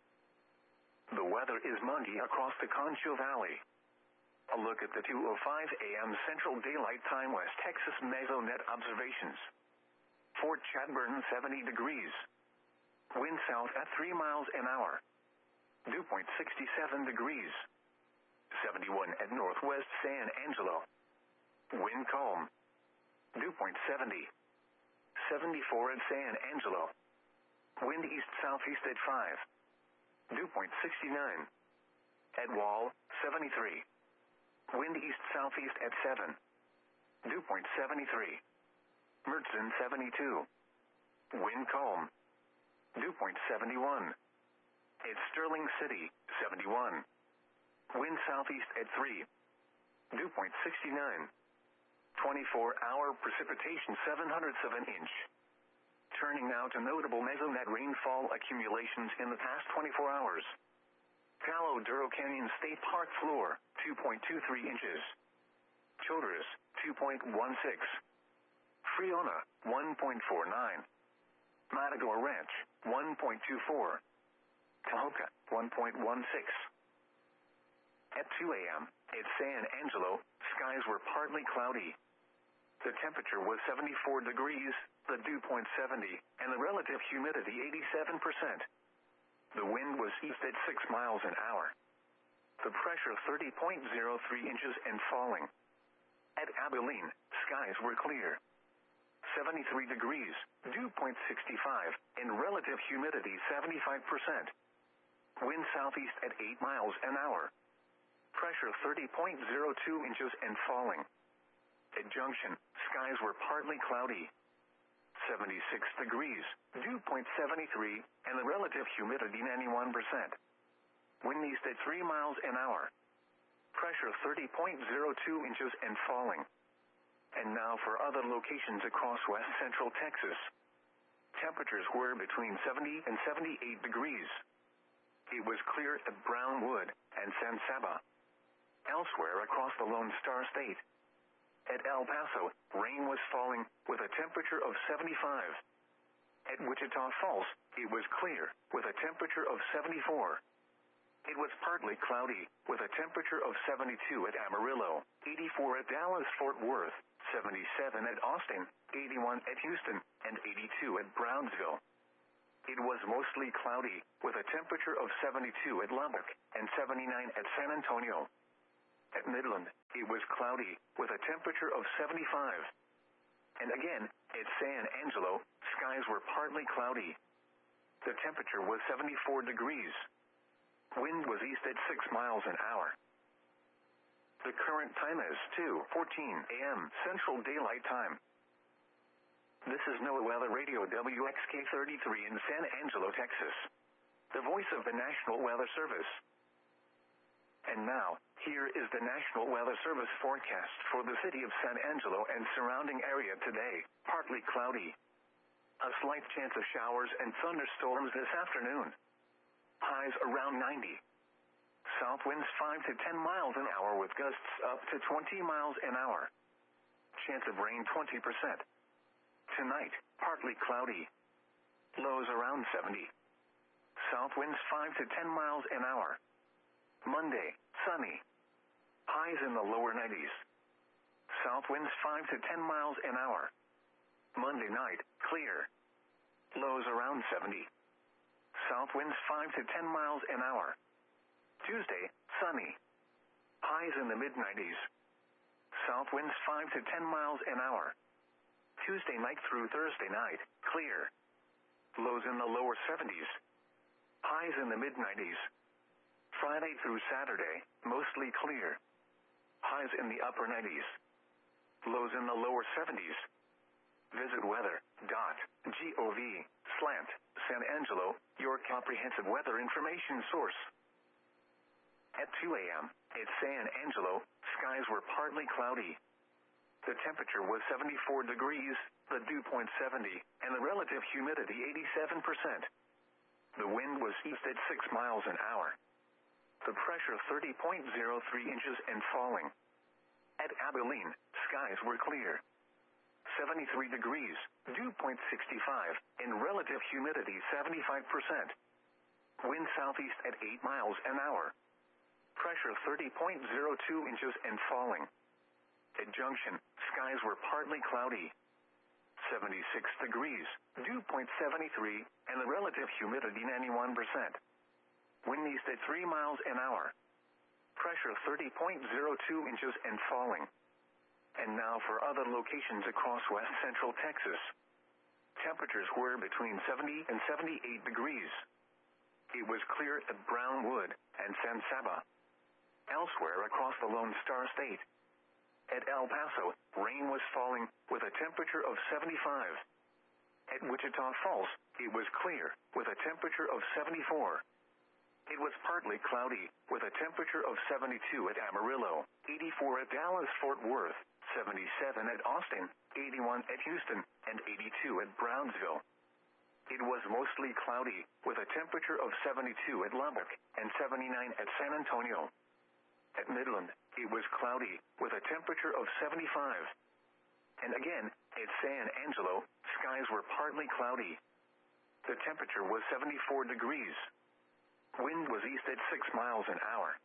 The weather is muggy across the Concho Valley. A look at the two oh five a.m. Central Daylight Time West Texas Mesonet observations. Fort Chadbourne seventy degrees. Wind south at three miles an hour. Dew point sixty-seven degrees. seventy-one at Northwest San Angelo. Wind calm. Dew point seventy. seventy-four at San Angelo. Wind east-southeast at five. Dew point sixty-nine. At Wall, seventy-three. Wind east-southeast at seven. Dew point seventy-three. Mertzen, seventy-two. Wind calm. Dew point seventy-one. At Sterling City, seventy-one. Wind southeast at three. Dew point sixty-nine. twenty-four hour precipitation seven hundredths of an inch. Turning now to notable mesonet rainfall accumulations in the past twenty-four hours. Palo Duro Canyon State Park floor, two point two three inches. Childress, two point one six. Friona, one point four nine. Matador Ranch, one point two four. Cahokia, one point one six. At two a.m., at San Angelo, skies were partly cloudy. The temperature was seventy-four degrees, the dew point seventy, and the relative humidity eighty-seven percent. The wind was east at six miles an hour. The pressure thirty point zero three inches and falling. At Abilene, skies were clear. seventy-three degrees, dew point sixty-five, and relative humidity seventy-five percent. Wind southeast at eight miles an hour. Pressure thirty point zero two inches and falling. At Junction, skies were partly cloudy. seventy-six degrees, dew point seventy-three, and the relative humidity ninety-one percent. Wind east at three miles an hour. Pressure thirty point zero two inches and falling. And now for other locations across west central Texas. Temperatures were between seventy and seventy-eight degrees. It was clear at Brownwood and San Saba. Elsewhere across the Lone Star State. At El Paso, rain was falling with a temperature of seventy-five. At Wichita Falls, it was clear, with a temperature of seventy-four. It was partly cloudy, with a temperature of seventy-two at Amarillo, eighty-four at Dallas-Fort Worth, seventy-seven at Austin, eighty-one at Houston, and eighty-two at Brownsville. It was mostly cloudy, with a temperature of seventy-two at Lubbock, and seventy-nine at San Antonio. At Midland, it was cloudy, with a temperature of seventy-five. And again, at San Angelo, skies were partly cloudy. The temperature was seventy-four degrees. Wind was east at six miles an hour. The current time is two fourteen a m Central Daylight Time. This is NOAA Weather Radio W X K thirty-three in San Angelo, Texas, the voice of the National Weather Service. And now, here is the National Weather Service forecast for the city of San Angelo and surrounding area today. Partly cloudy. A slight chance of showers and thunderstorms this afternoon. Highs around ninety. South winds five to ten miles an hour with gusts up to twenty miles an hour. Chance of rain twenty percent. Tonight, partly cloudy. Lows around seventy. South winds five to ten miles an hour. Monday, sunny. Highs in the lower nineties. South winds five to ten miles an hour. Monday night, clear. Lows around seventy. South winds five to ten miles an hour. Tuesday, sunny. Highs in the mid nineties. South winds five to ten miles an hour. Tuesday night through Thursday night, clear. Lows in the lower seventies. Highs in the mid nineties. Friday through Saturday, mostly clear. Highs in the upper nineties. Lows in the lower seventies. Visit weather dot gov slant San Angelo, your comprehensive weather information source. At two a m at San Angelo, skies were partly cloudy. The temperature was seventy-four degrees, the dew point seventy, and the relative humidity eighty-seven percent. The wind was east at six miles an hour. The pressure thirty point zero three inches and falling. At Abilene, skies were clear. seventy-three degrees, dew point sixty-five, and relative humidity seventy-five percent. Wind southeast at eight miles an hour. Pressure thirty point zero two inches and falling. At Junction, skies were partly cloudy. seventy-six degrees, dew point seventy-three, and the relative humidity ninety-one percent. Wind east at three miles an hour. Pressure thirty point zero two inches and falling. And now for other locations across west central Texas. Temperatures were between seventy and seventy-eight degrees. It was clear at Brownwood and San Saba. Elsewhere across the Lone Star State. At El Paso, rain was falling with a temperature of seventy-five. At Wichita Falls, it was clear with a temperature of seventy-four. It was partly cloudy with a temperature of seventy-two at Amarillo, eighty-four at Dallas-Fort Worth, seventy-seven at Austin, eighty-one at Houston, and eighty-two at Brownsville. It was mostly cloudy with a temperature of seventy-two at Lubbock and seventy-nine at San Antonio. At Midland, it was cloudy with a temperature of seventy-five. And again, at San Angelo, skies were partly cloudy. The temperature was seventy-four degrees. Wind was east at six miles an hour.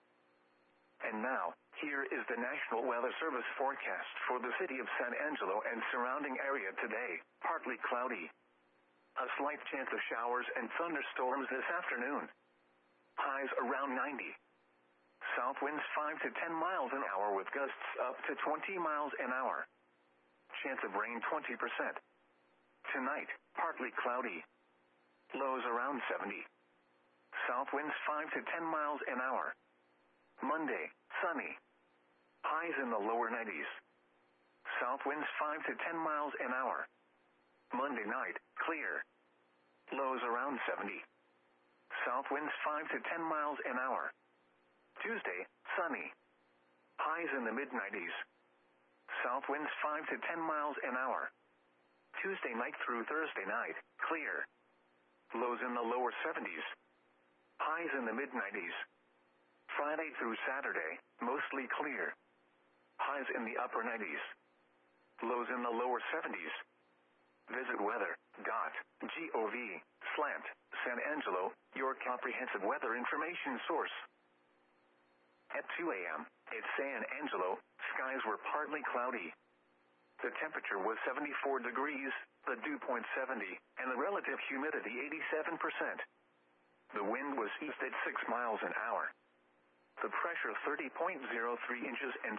And now, here is the National Weather Service forecast for the city of San Angelo and surrounding area today. Partly cloudy. A slight chance of showers and thunderstorms this afternoon. Highs around ninety. South winds five to ten miles an hour with gusts up to twenty miles an hour. Chance of rain twenty percent. Tonight, partly cloudy. Lows around seventy. South winds five to ten miles an hour. Monday, sunny. Highs in the lower nineties. South winds five to ten miles an hour. Monday night, clear. Lows around seventy. South winds five to ten miles an hour. Tuesday, sunny. Highs in the mid nineties. South winds five to ten miles an hour. Tuesday night through Thursday night, clear. Lows in the lower seventies. Highs in the mid nineties. Friday through Saturday, mostly clear. Highs in the upper nineties. Lows in the lower seventies. Visit weather.gov slant San Angelo, your comprehensive weather information source. At two a.m., at San Angelo, skies were partly cloudy. The temperature was seventy-four degrees, the dew point seventy, and the relative humidity eighty-seven percent. The wind was east at six miles an hour. The pressure thirty point zero three inches and